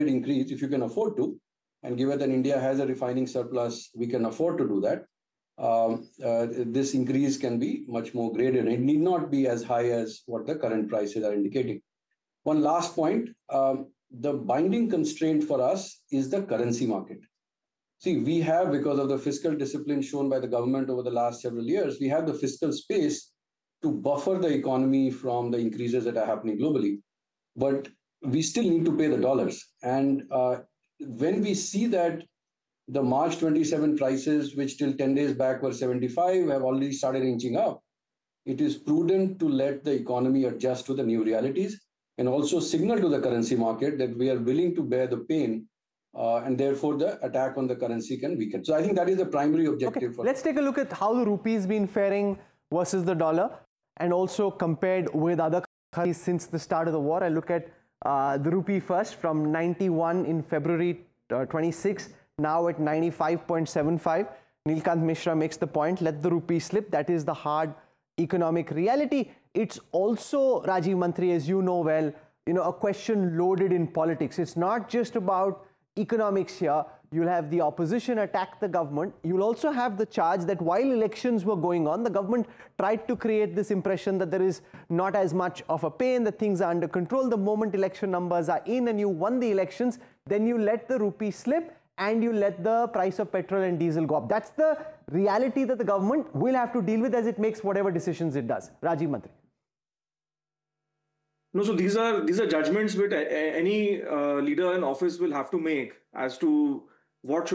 increase if you can afford to. And given that India has a refining surplus, we can afford to do that. This increase can be much more graded. It need not be as high as what the current prices are indicating. One last point, the binding constraint for us is the currency market. See, we have, because of the fiscal discipline shown by the government over the last several years, we have the fiscal space to buffer the economy from the increases that are happening globally. But we still need to pay the dollars. And when we see that the March 27 prices, which till 10 days back were 75, have already started inching up, it is prudent to let the economy adjust to the new realities and also signal to the currency market that we are willing to bear the pain, and therefore the attack on the currency can weaken. So I think that is the primary objective. Okay. Let's take a look at how the rupee has been faring versus the dollar, and also compared with other countries since the start of the war. I look at the rupee first, from 91 in February 26, now at 95.75. Nilkant Mishra makes the point, let the rupee slip. That is the hard economic reality. It's also, Rajiv Mantri, as you know well, a question loaded in politics. It's not just about economics here. You'll have the opposition attack the government. You'll also have the charge that while elections were going on, the government tried to create this impression that there is not as much of a pain, that things are under control. The moment election numbers are in and you won the elections, then you let the rupee slip and you let the price of petrol and diesel go up. That's the reality that the government will have to deal with as it makes whatever decisions it does. Rajiv Mantri. No, so these are judgments which any leader in office will have to make as to what should